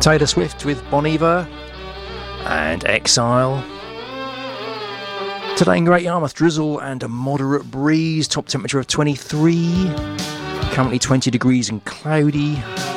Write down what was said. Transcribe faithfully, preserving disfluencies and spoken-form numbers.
Taylor Swift with Bon Iver and Exile. Today in Great Yarmouth, drizzle and a moderate breeze, top temperature of twenty-three, currently twenty degrees and cloudy.